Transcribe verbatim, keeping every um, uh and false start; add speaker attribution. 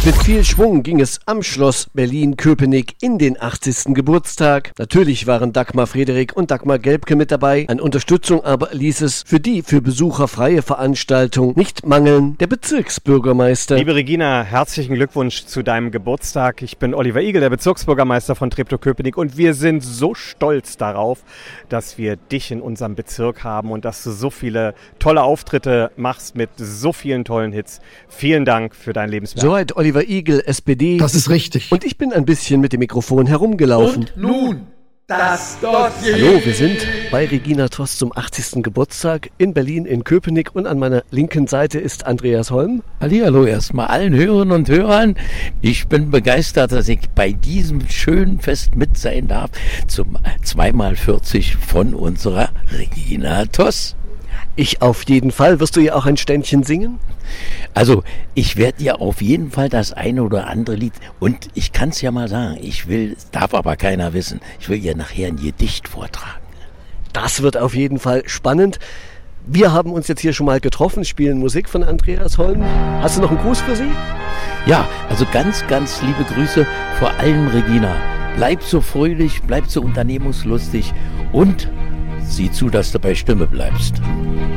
Speaker 1: Mit viel Schwung ging es am Schloss Berlin-Köpenick in den achtzigsten Geburtstag. Natürlich waren Dagmar Frederik und Dagmar Gelbke mit dabei. An Unterstützung aber ließ es für die für Besucher freie Veranstaltung nicht mangeln. Der Bezirksbürgermeister.
Speaker 2: Liebe Regina, herzlichen Glückwunsch zu deinem Geburtstag. Ich bin Oliver Igel, der Bezirksbürgermeister von Treptow-Köpenick, und wir sind so stolz darauf, dass wir dich in unserem Bezirk haben und dass du so viele tolle Auftritte machst mit so vielen tollen Hits. Vielen Dank für dein Lebenswerk.
Speaker 1: Soweit Oliver Igel, S P D.
Speaker 3: Das ist richtig.
Speaker 1: Und ich bin ein bisschen mit dem Mikrofon herumgelaufen.
Speaker 4: Und nun das Dossier.
Speaker 1: Hallo, wir sind bei Regina Toss zum achtzigsten Geburtstag in Berlin in Köpenick und an meiner linken Seite ist Andreas Holm.
Speaker 5: Hallihallo erstmal allen Hörerinnen und Hörern. Ich bin begeistert, dass ich bei diesem schönen Fest mit sein darf zum zweimal vierzig von unserer Regina Toss.
Speaker 1: Ich auf jeden Fall. Wirst du ja auch ein Ständchen singen?
Speaker 5: Also, ich werde dir auf jeden Fall das eine oder andere Lied, und ich kann es ja mal sagen, ich will, es darf aber keiner wissen, ich will ihr nachher ein Gedicht vortragen.
Speaker 1: Das wird auf jeden Fall spannend. Wir haben uns jetzt hier schon mal getroffen, spielen Musik von Andreas Holm. Hast du noch einen Gruß für sie?
Speaker 5: Ja, also ganz, ganz liebe Grüße, vor allem Regina. Bleib so fröhlich, bleib so unternehmungslustig und sieh zu, dass du bei Stimme bleibst.